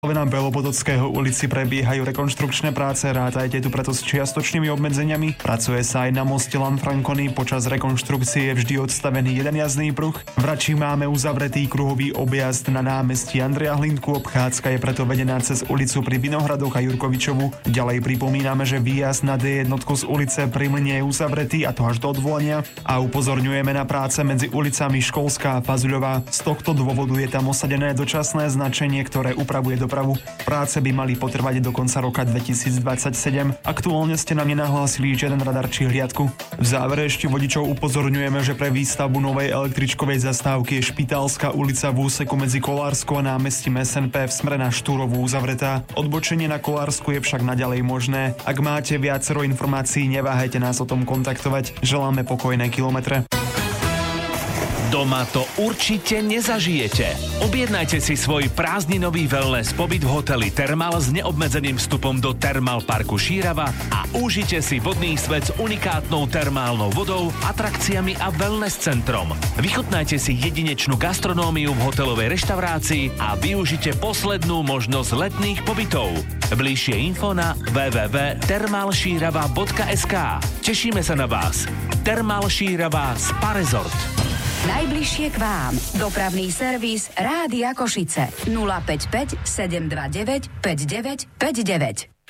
Na Belobodotského ulici prebiehajú rekonštrukčné práce, rátajte tu preto s čiastočnými obmedzeniami. Pracuje sa aj na moste Lanfranconi, počas rekonštrukcie je vždy odstavený jeden jazdný pruh. V Rači máme uzavretý kruhový objazd na námestí Andreja Hlinku, obchádzka je preto vedená cez ulicu pri Vinohradoch a Jurkovičovu. Ďalej pripomíname, že výjazd na D1 z ulice pri Mlyne je uzavretý, a to až do odvolania, a upozorňujeme na práce medzi ulicami Školská a Fazuľová. Z tohto dôvodu je tam osadené dočasné značenie, ktoré upravuje dopravu. Práce by mali potrvať do konca roka 2027. Aktuálne ste nám nenahlásili žiaden radar či hliadku. V závere ešte vodičov upozorňujeme, že pre výstavbu novej električkovej zastávky je Špitálska ulica v úseku medzi Kolárskou a námestím SNP v smere na Štúrovú uzavretá. Odbočenie na Kolársku je však naďalej možné. Ak máte viacero informácií, neváhajte nás o tom kontaktovať. Želáme pokojné kilometre. Doma to určite nezažijete. Objednajte si svoj prázdninový wellness pobyt v hoteli Thermal s neobmedzeným vstupom do Thermal parku Šírava a užite si vodný svet s unikátnou termálnou vodou, atrakciami a wellness centrom. Vychutnajte si jedinečnú gastronómiu v hotelovej reštaurácii a využite poslednú možnosť letných pobytov. Bližšie info na www.thermalšírava.sk. Tešíme sa na vás. Thermal Šírava Spa Resort. Najbližšie k vám. Dopravný servis Rádia Košice. 055 729 5959.